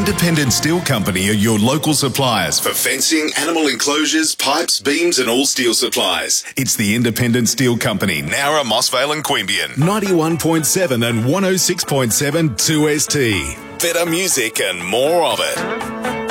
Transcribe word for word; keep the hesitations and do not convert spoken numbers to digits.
Independent Steel Company are your local suppliers for fencing, animal enclosures, pipes, beams and all steel supplies. It's the Independent Steel Company, Nowra, Mossvale and Queanbeyan. ninety-one point seven and one oh six point seven two S T. Better music and more of it.